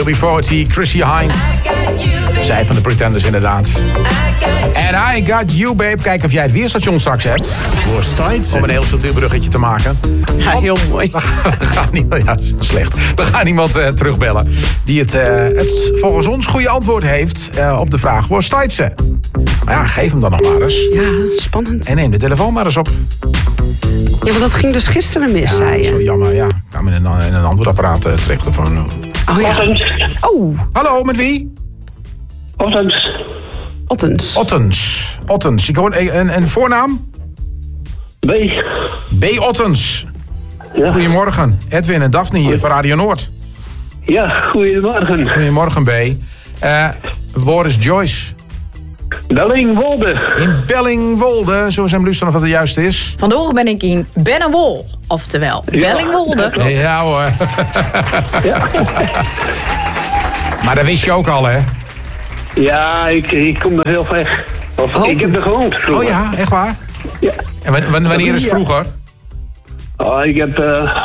UB40, Chrissy Hind. Zij van de Pretenders inderdaad. And I got you, babe. Kijk of jij het weerstation straks hebt. Om een heel subtiel bruggetje te maken. Ja, heel mooi. We gaan niet, ja, slecht. We gaan iemand terugbellen die het volgens ons goede antwoord heeft op de vraag: waar staat ze? Maar ja, geef hem dan nog maar eens. Ja, spannend. En neem de telefoon maar eens op. Ja, want dat ging dus gisteren mis, zei je. Zo jammer, ja. Ik kwam in een antwoordapparaat terecht. Oh ja. Oh. Hallo, met wie? Ottens. Ik hoor een voornaam? B. Ottens. Ja. Goedemorgen. Edwin en Daphne hier van Radio Noord. Ja, goedemorgen. Goedemorgen, B. Waar is Joyce? Bellingwolde. In Bellingwolde, zo zijn beluisteren of dat het juist is. Vandaag ben ik in Bennewol, oftewel Bellingwolde. Ja hoor. Ja. Maar dat wist je ook al, hè? Ja, ik kom er heel weg. Ik heb er gewoond vroeger. Oh ja, echt waar? Ja. En wanneer is het vroeger? Oh, ik heb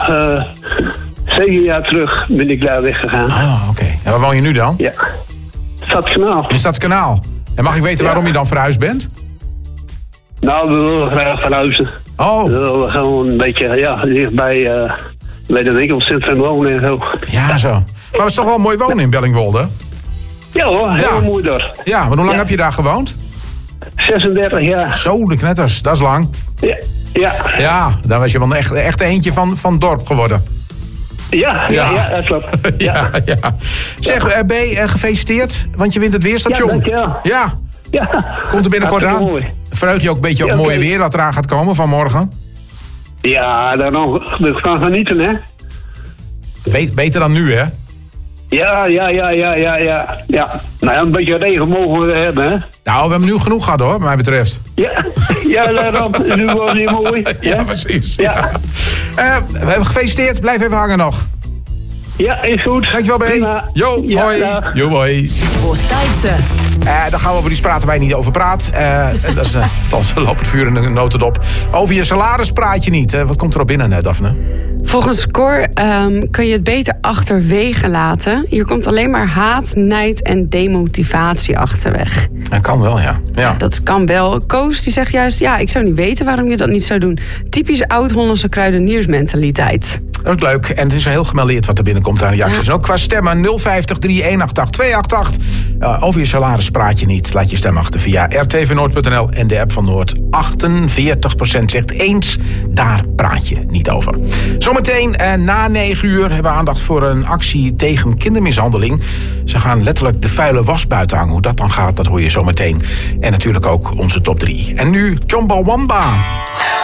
7 jaar terug ben ik daar weggegaan. Oh, oké. En waar woon je nu dan? Ja. Stadskanaal. In Stadskanaal. En mag ik weten waarom je dan verhuisd bent? Nou, we willen graag verhuizen. Oh. We willen gewoon een beetje, dichtbij bij de winkelcentrum wonen en zo. Ja, zo. Maar het is toch wel mooi wonen in Bellingwolde? Ja hoor, heel mooi daar. Ja, maar hoe lang heb je daar gewoond? 36 jaar. Zo, de knetters. Dat is lang. Ja. Ja, dan was je wel echt eentje van het dorp geworden. Ja, dat klopt. Ja. Zeg, B, gefeliciteerd, want je wint het weerstation. Ja, dankjewel. Ja. Komt er binnenkort aan. Mooi. Verheug je ook een beetje op het mooie weer dat eraan gaat komen vanmorgen? Ja, daar gaan genieten, hè. Beter dan nu, hè? Ja. Nou, een beetje regen mogen we hebben, hè. Nou, we hebben nu genoeg gehad, hoor, wat mij betreft. Ja, daarom. Nu was hij mooi. Ja, precies. Ja. We hebben gefeliciteerd. Blijf even hangen nog. Ja, is goed. Dankjewel, B. Prima. Jo, Ja, hoi. dag. Jo, hoi. Waar staat ze? Daar gaan we over iets praten waar je niet over praat. Dat is althans, loopt het vuur in een notendop. Over je salaris praat je niet. Wat komt er op binnen, Daphne? Volgens Cor kun je het beter achterwege laten. Hier komt alleen maar haat, nijd en demotivatie achterweg. Dat kan wel, ja. Dat kan wel. Koos die zegt juist, ik zou niet weten waarom je dat niet zou doen. Typisch oud-Hollandse kruideniersmentaliteit. Dat is leuk. En het is heel gemêleerd wat er binnenkomt aan reacties. En ook qua stemmen 050 318 288. Over je salaris praat je niet. Laat je stem achter via rtvnoord.nl en de app van Noord. 48% zegt eens, daar praat je niet over. Zometeen na 9 uur hebben we aandacht voor een actie tegen kindermishandeling. Ze gaan letterlijk de vuile was buiten hangen. Hoe dat dan gaat, dat hoor je zometeen. En natuurlijk ook onze top 3. En nu Chumbawamba.